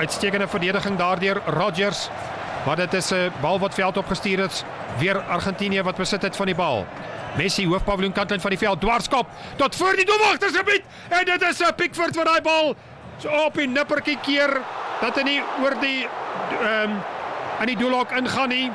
uitstekende verdediging daardeur Rodgers, maar dit is 'n bal wat veld opgestuur is, weer Argentinië wat besit het van die bal. Messi hoofpaviljoen kantlyn van die veld, dwarskop tot voor die doelwagtersgebied, en dit is 'n Pickford wat daai bal so op die nippertjie keer, dat hy nie oor die in die doelhok ingaan nie.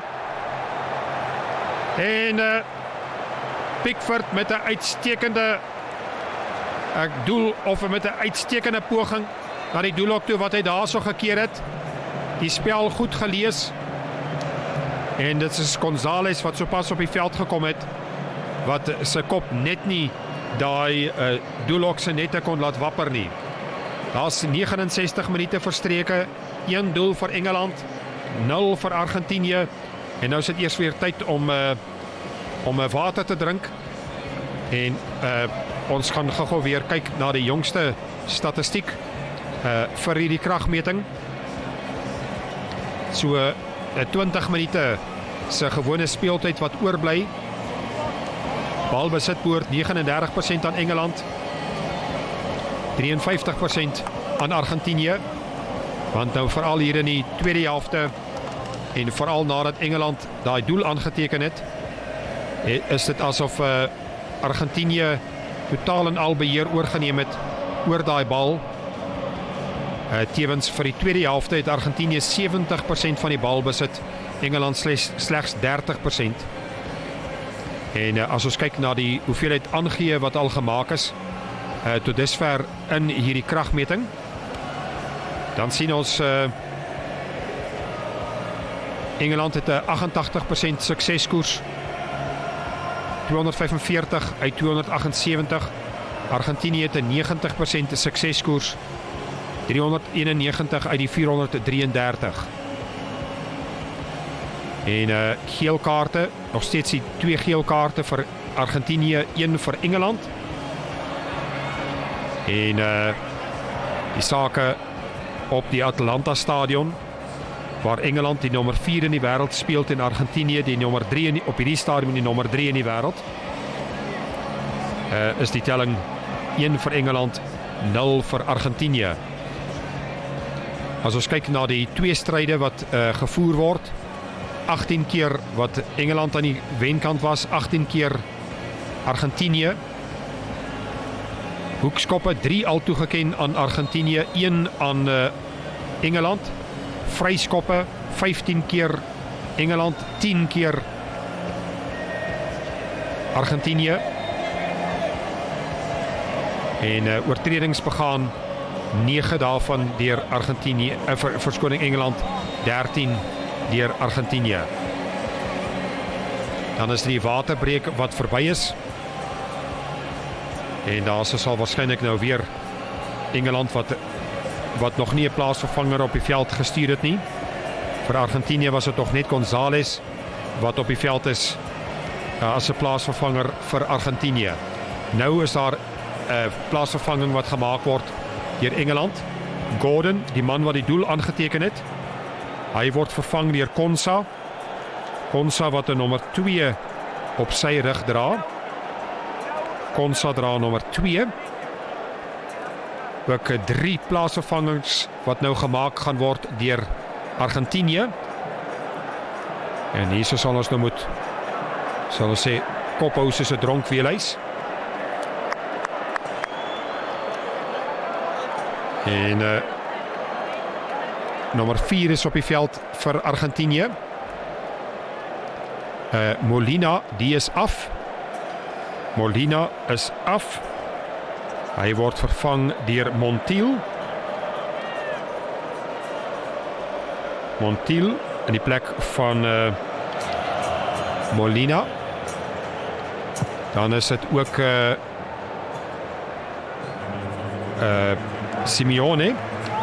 En Pickford met 'n uitstekende doel, of met 'n uitstekende poging na die doelhok toe wat hy daarso gekeer het. Die spel goed gelees. En dit is González wat sopas op die veld gekom het, wat sy kop net nie daai doelhok se nette kon laat wapper nie. Daar's 69 minute verstreke, 1 doel vir Engeland, 0 vir Argentinië, en nou is dit eers weer tyd om water te drink, en ons gaan gou weer kyk na die jongste statistiek vir hierdie kragmeting. So 20 minute se gewone speeltyd wat oorbly. Balbesit behoort 39% aan Engeland, 53% aan Argentinië, want nou veral hier in die tweede helfte, en veral nadat Engeland daai doel aangeteken het, is dit asof Argentinië totaal en al beheer oorgeneem het oor daai bal. Tevens vir die tweede helfte het Argentinië 70% van die bal besit, Engeland slegs 30%. En as ons kyk na die hoeveelheid aangee wat al gemaak is tot dusver in hierdie kragmeting, dan sien ons Engeland het 'n 88% sukseskoers, 245 uit 278. Argentinië het 'n 90% sukseskoers, 391 uit die 433. En geel kaarte, nog steeds die 2 geel kaarte vir Argentinië, 1 vir Engeland. En die sake op die Atlanta stadion, waar Engeland die nommer 4 in die wêreld speel en Argentinië die nommer 3 op hierdie stadium die nommer 3 in die wêreld. Is die telling 1 vir Engeland, 0 vir Argentinië. As ons kyk na die 2 stryde wat gevoer word, 18 keer wat Engeland aan die wenkant was, 18 keer Argentinië. Hoekskoppe 3 al toegeken aan Argentinië, 1 aan Engeland. Vryskoppe 15 keer Engeland, 10 keer Argentinië. En oortredings begaan, 9 daarvan deur Argentinië, verskoning Engeland, 13 deur Argentinië. Dan is die waterbreek wat verby is. En daar sal waarskynlik nou weer Engeland wat nog nie 'n plaasvervanger op die veld gestuur het nie. Vir Argentinië was dit nog net González wat op die veld is as 'n plaasvervanger vir Argentinië. Nou is daar 'n plaasvervanging wat gemaak word deur Engeland. Gordon, die man wat die doel aangeteken het, hy word vervang deur Konsa. Konsa wat 'n nommer 2 op sy rug dra. Konsa dra nommer 2. Ook 3 plaasvervangings wat nou gemaak gaan word deur Argentinië. En hier sal ons nou sal ons sê, kophou soos 'n dronkweelhuis. En nommer 4 is op die veld vir Argentinië. Molina, die is af. Molina is af. Hy word vervang deur Montiel. Montiel in die plek van Molina. Dan is dit ook Simeone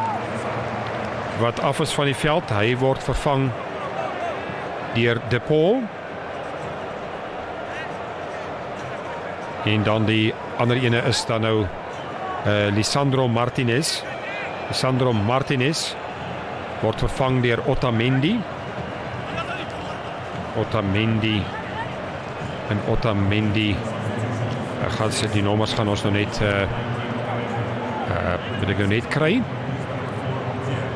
wat af is van die veld. Hy word vervang deur De Paul. En dan die ander ene is dan nou Lisandro Martinez. Lisandro Martinez word vervang deur Otamendi. Otamendi. Die nommers gaan ons nou net wil ek nou net kry.